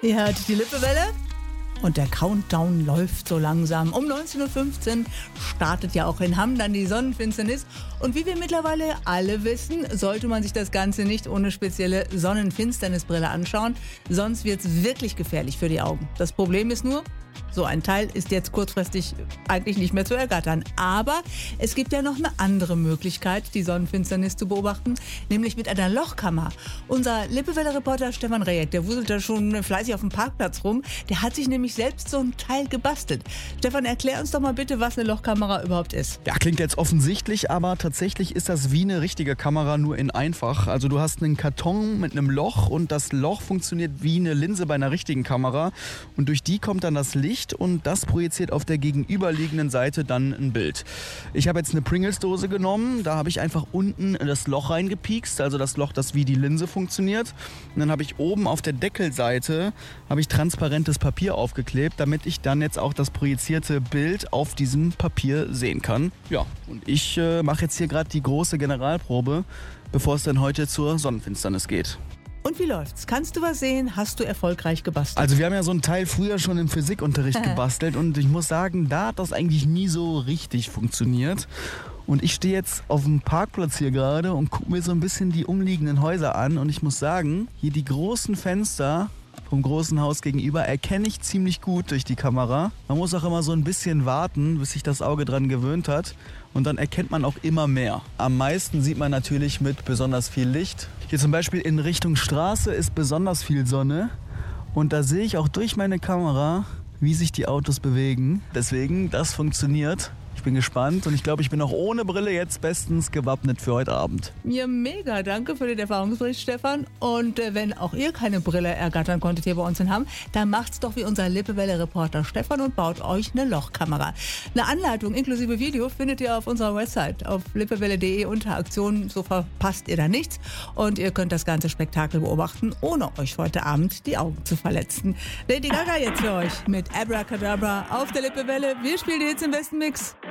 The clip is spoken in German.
Ihr hört die Lippewelle und der Countdown läuft so langsam. Um 19.15 Uhr startet ja auch in Hamm dann die Sonnenfinsternis. Und wie wir mittlerweile alle wissen, sollte man sich das Ganze nicht ohne spezielle Sonnenfinsternisbrille anschauen. Sonst wird es wirklich gefährlich für die Augen. Das Problem ist nur, so ein Teil ist jetzt kurzfristig eigentlich nicht mehr zu ergattern. Aber es gibt ja noch eine andere Möglichkeit, die Sonnenfinsternis zu beobachten, nämlich mit einer Lochkammer. Unser Lippewelle-Reporter Stefan Rejek, der wuselt da schon fleißig auf dem Parkplatz rum, der hat sich nämlich selbst so ein Teil gebastelt. Stefan, erklär uns doch mal bitte, was eine Lochkamera überhaupt ist. Ja, klingt jetzt offensichtlich, aber tatsächlich ist das wie eine richtige Kamera, nur in einfach. Also du hast einen Karton mit einem Loch und das Loch funktioniert wie eine Linse bei einer richtigen Kamera. Und durch die kommt dann das Licht und das projiziert auf der gegenüberliegenden Seite dann ein Bild. Ich habe jetzt eine Pringles-Dose genommen, da habe ich einfach unten das Loch reingepiekst, also das Loch, das wie die Linse funktioniert. Und dann habe ich oben auf der Deckelseite transparentes Papier aufgeklebt, damit ich dann jetzt auch das projizierte Bild auf diesem Papier sehen kann. Ja, und ich mache jetzt hier gerade die große Generalprobe, bevor es dann heute zur Sonnenfinsternis geht. Und wie läuft's? Kannst du was sehen? Hast du erfolgreich gebastelt? Also wir haben ja so einen Teil früher schon im Physikunterricht gebastelt und ich muss sagen, da hat das eigentlich nie so richtig funktioniert. Und ich stehe jetzt auf dem Parkplatz hier gerade und gucke mir so ein bisschen die umliegenden Häuser an und ich muss sagen, hier die großen Fenster vom großen Haus gegenüber erkenne ich ziemlich gut durch die Kamera. Man muss auch immer so ein bisschen warten, bis sich das Auge dran gewöhnt hat. Und dann erkennt man auch immer mehr. Am meisten sieht man natürlich mit besonders viel Licht. Hier zum Beispiel in Richtung Straße ist besonders viel Sonne. Und da sehe ich auch durch meine Kamera, wie sich die Autos bewegen. Deswegen, das funktioniert. Ich bin gespannt und ich glaube, ich bin auch ohne Brille jetzt bestens gewappnet für heute Abend. Ja, mega. Danke für den Erfahrungsbericht, Stefan. Und wenn auch ihr keine Brille ergattern konntet hier bei uns in Hamm, dann macht's doch wie unser Lippewelle-Reporter Stefan und baut euch eine Lochkamera. Eine Anleitung inklusive Video findet ihr auf unserer Website auf lippewelle.de unter Aktionen. So verpasst ihr da nichts. Und ihr könnt das ganze Spektakel beobachten, ohne euch heute Abend die Augen zu verletzen. Lady Gaga jetzt für euch mit Abracadabra auf der Lippewelle. Wir spielen jetzt im besten Mix.